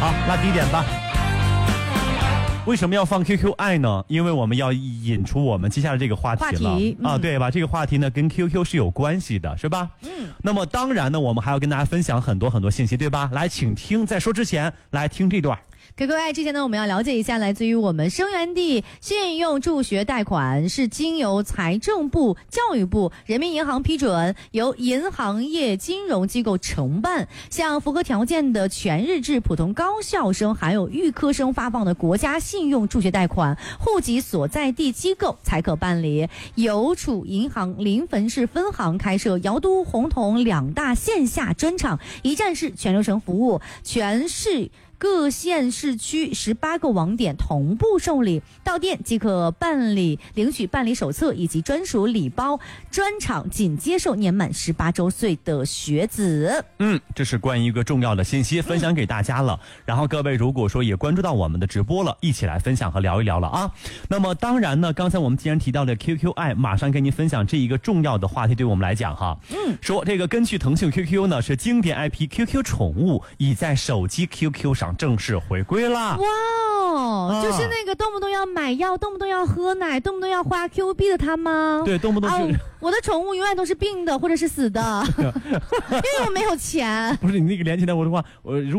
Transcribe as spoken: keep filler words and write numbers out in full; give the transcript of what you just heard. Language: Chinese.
好，那第一点吧。为什么要放 Q Q 爱呢？因为我们要引出我们接下来这个话题了话题、嗯、 啊，对吧？这个话题呢跟 Q Q 是有关系的，是吧？嗯。那么当然呢，我们还要跟大家分享很多很多信息，对吧？来，请听，在说之前，来听这段。 Q Q 爱之前呢，我们要了解一下来自于我们生源地信用助学贷款是经由财政部、教育部、人民银行批准，由银行业金融机构承办，向符合条件的全日制普通高校生还有预科生发放的国家信用助学贷款，户籍所在地机构才可办理。邮储银行临汾市分行开设瑶都、洪洞两大线下专场，一站式全流程服务，全市各县市区十八个网点同步受理，到店即可办理领取办理手册以及专属礼包。专场仅接受年满十八周岁的学子。 嗯，这是关于一个重要的信息分享给大家了。嗯、然后各位如果说也关注到我们的直播了，一起来分享和聊一聊了啊。那么当然呢，刚才我们既然提到了 Q Q 爱，马上跟您分享这一个重要的话题，对我们来讲哈，嗯，说这个根据腾讯 Q Q 呢是经典 I P Q Q 宠物已在手机 Q Q 上正式回归啦！ 哇哦、啊，就是那个动不动要买药、动不动要喝奶、动不动要花 Q 币的他吗？ 对，动不动就、 哦、我的宠物永远都是病的或者是死的，因为我没有钱。 不是你那个连起来，我的话，我如